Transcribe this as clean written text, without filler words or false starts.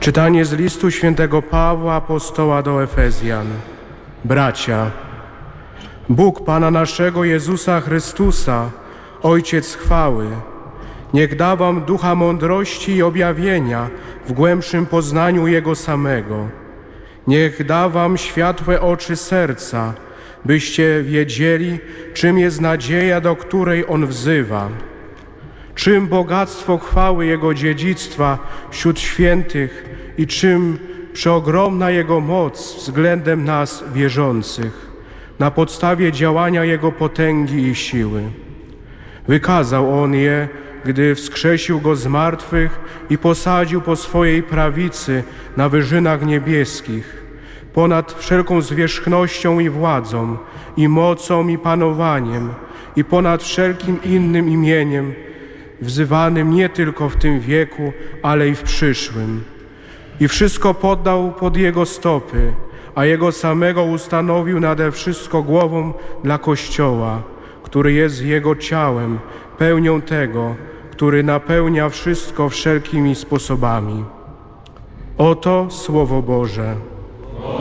Czytanie z listu świętego Pawła apostoła do Efezjan. Bracia, Bóg Pana naszego Jezusa Chrystusa, Ojciec chwały, niech da wam ducha mądrości i objawienia w głębszym poznaniu Jego samego. Niech da wam światłe oczy serca, byście wiedzieli, czym jest nadzieja, do której On wzywa, czym bogactwo chwały Jego dziedzictwa wśród świętych i czym przeogromna Jego moc względem nas wierzących, na podstawie działania Jego potęgi i siły. Wykazał On je, gdy wskrzesił Go z martwych i posadził po swojej prawicy na wyżynach niebieskich, ponad wszelką zwierzchnością i władzą, i mocą, i panowaniem, i ponad wszelkim innym imieniem, wzywanym nie tylko w tym wieku, ale i w przyszłym. I wszystko poddał pod Jego stopy, a Jego samego ustanowił nade wszystko głową dla Kościoła, który jest Jego ciałem, pełnią tego, który napełnia wszystko wszelkimi sposobami. Oto Słowo Boże.